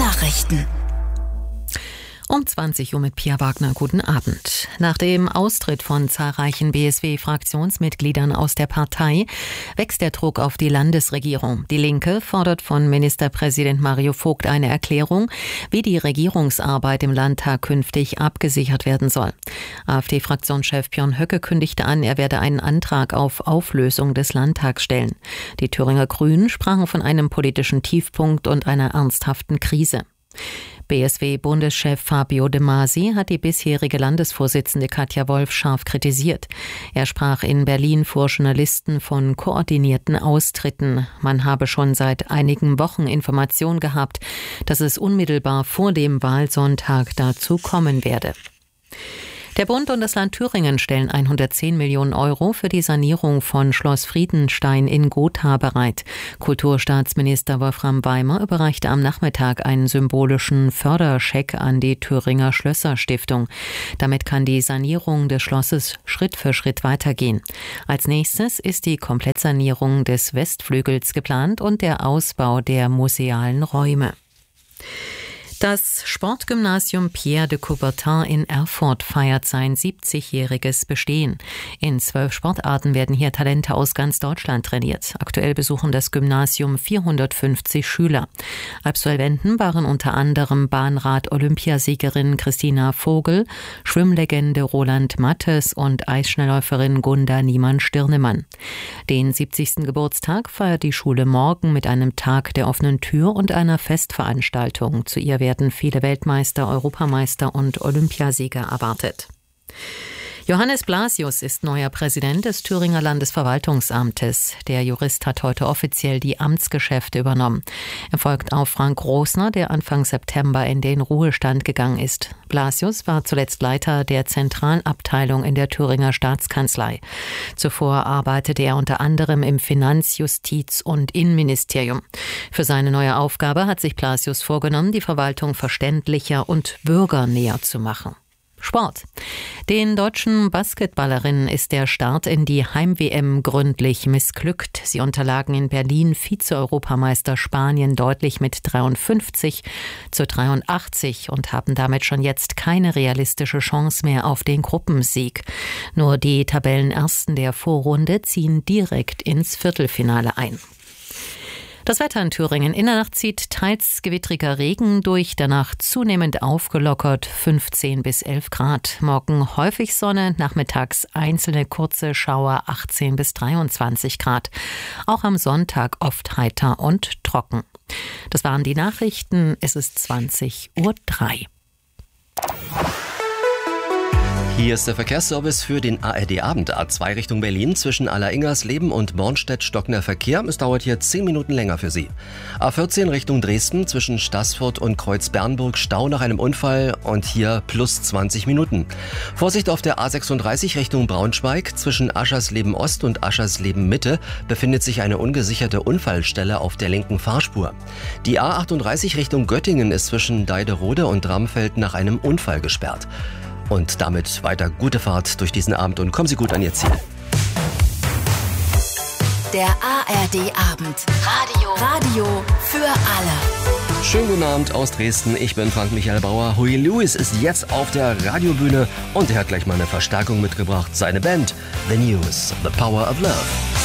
Nachrichten. Um 20 Uhr mit Pia Wagner. Guten Abend. Nach dem Austritt von zahlreichen BSW-Fraktionsmitgliedern aus der Partei wächst der Druck auf die Landesregierung. Die Linke fordert von Ministerpräsident Mario Vogt eine Erklärung, wie die Regierungsarbeit im Landtag künftig abgesichert werden soll. AfD-Fraktionschef Björn Höcke kündigte an, er werde einen Antrag auf Auflösung des Landtags stellen. Die Thüringer Grünen sprachen von einem politischen Tiefpunkt und einer ernsthaften Krise. BSW-Bundeschef Fabio De Masi hat die bisherige Landesvorsitzende Katja Wolf scharf kritisiert. Er sprach in Berlin vor Journalisten von koordinierten Austritten. Man habe schon seit einigen Wochen Information gehabt, dass es unmittelbar vor dem Wahlsonntag dazu kommen werde. Der Bund und das Land Thüringen stellen 110 Millionen Euro für die Sanierung von Schloss Friedenstein in Gotha bereit. Kulturstaatsminister Wolfram Weimer überreichte am Nachmittag einen symbolischen Förderscheck an die Thüringer Schlösser-Stiftung. Damit kann die Sanierung des Schlosses Schritt für Schritt weitergehen. Als nächstes ist die Komplettsanierung des Westflügels geplant und der Ausbau der musealen Räume. Das Sportgymnasium Pierre de Coubertin in Erfurt feiert sein 70-jähriges Bestehen. In 12 Sportarten werden hier Talente aus ganz Deutschland trainiert. Aktuell besuchen das Gymnasium 450 Schüler. Absolventen waren unter anderem Bahnrad-Olympiasiegerin Christina Vogel, Schwimmlegende Roland Mattes und Eisschnellläuferin Gunda Niemann-Stirnemann. Den 70. Geburtstag feiert die Schule morgen mit einem Tag der offenen Tür und einer Festveranstaltung. Zu ihr werden viele Weltmeister, Europameister und Olympiasieger erwartet. Johannes Blasius ist neuer Präsident des Thüringer Landesverwaltungsamtes. Der Jurist hat heute offiziell die Amtsgeschäfte übernommen. Er folgt auf Frank Rosner, der Anfang September in den Ruhestand gegangen ist. Blasius war zuletzt Leiter der Zentralabteilung in der Thüringer Staatskanzlei. Zuvor arbeitete er unter anderem im Finanz-, Justiz- und Innenministerium. Für seine neue Aufgabe hat sich Blasius vorgenommen, die Verwaltung verständlicher und bürgernäher zu machen. Sport. Den deutschen Basketballerinnen ist der Start in die Heim-WM gründlich missglückt. Sie unterlagen in Berlin Vize-Europameister Spanien deutlich mit 53-83 und haben damit schon jetzt keine realistische Chance mehr auf den Gruppensieg. Nur die Tabellenersten der Vorrunde ziehen direkt ins Viertelfinale ein. Das Wetter in Thüringen. In der Nacht zieht teils gewittriger Regen durch, danach zunehmend aufgelockert 15 bis 11 Grad. Morgen häufig Sonne, nachmittags einzelne kurze Schauer 18 bis 23 Grad. Auch am Sonntag oft heiter und trocken. Das waren die Nachrichten. Es ist 20:03 Uhr. Hier ist der Verkehrsservice für den ARD-Abend. A2 Richtung Berlin zwischen Alleringersleben und Bornstedt stockender Verkehr. Es dauert hier 10 Minuten länger für Sie. A14 Richtung Dresden zwischen Staßfurt und Kreuz-Bernburg Stau nach einem Unfall und hier plus 20 Minuten. Vorsicht auf der A36 Richtung Braunschweig zwischen Aschersleben-Ost und Aschersleben-Mitte befindet sich eine ungesicherte Unfallstelle auf der linken Fahrspur. Die A38 Richtung Göttingen ist zwischen Deiderode und Ramfeld nach einem Unfall gesperrt. Und damit weiter gute Fahrt durch diesen Abend und kommen Sie gut an Ihr Ziel. Der ARD-Abend. Radio für alle. Schönen guten Abend aus Dresden. Ich bin Frank-Michael Bauer. Huey Lewis ist jetzt auf der Radiobühne und er hat gleich mal eine Verstärkung mitgebracht. Seine Band The News, The Power of Love.